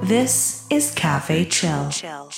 This is Cafe Chill.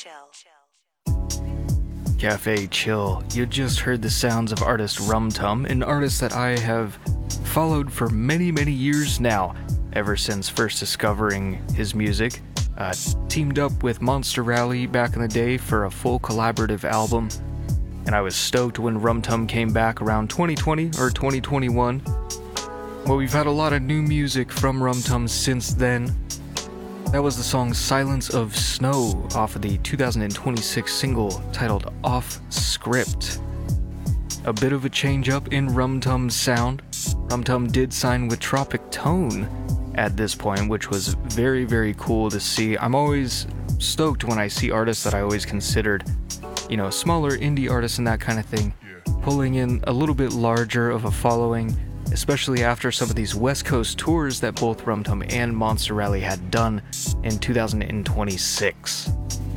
Cafe Chill. You just heard the sounds of artist Rum Tum, an artist that I have followed for many, many years now, ever since first discovering his music. Teamed up with Monster Rally back in the day for a full collaborative album, and I was stoked when Rum Tum came back around 2020 or 2021. Well, we've had a lot of new music from Rum Tum since then. That was the song Silence of Snow off of the 2026 single titled Off Script. A bit of a change up in Rum Tum's sound. Rum Tum did sign with Tropic Tone at this point, which was very, very cool to see. I'm always stoked when I see artists that I always considered, smaller indie artists and that kind of thing, pulling in a little bit larger of a following, especially after some of these West Coast tours that both Rum Tum and Monster Rally had done in 2026.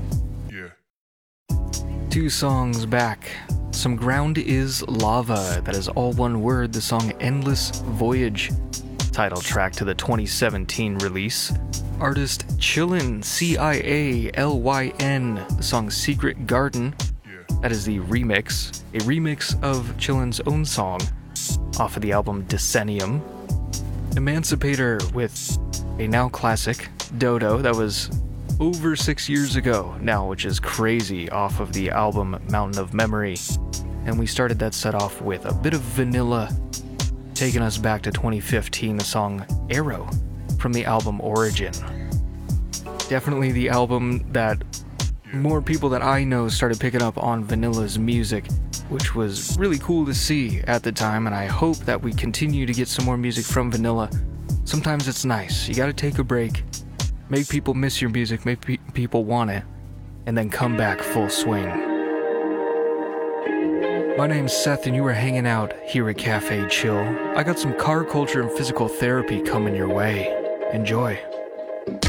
Two songs back. Some Ground is Lava, that is all one word, the song Endless Voyage, title track to the 2017 release. Artist Chillin, Cialyn, the song Secret Garden, that is the remix, a remix of Chillin's own song, off of the album Decennium. Emancipator with a now classic, Dodo, that was over 6 years ago now, which is crazy, off of the album Mountain of Memory. And we started that set off with a bit of Vanilla, taking us back to 2015, the song Arrow from the album Origin. Definitely the album that more people that I know started picking up on Vanilla's music, which was really cool to see at the time, and I hope that we continue to get some more music from Vanilla. Sometimes it's nice. You gotta take a break, make people miss your music, make people want it, and then come back full swing. My name's Seth, and you are hanging out here at Cafe Chill. I got some car culture and physical therapy coming your way. Enjoy.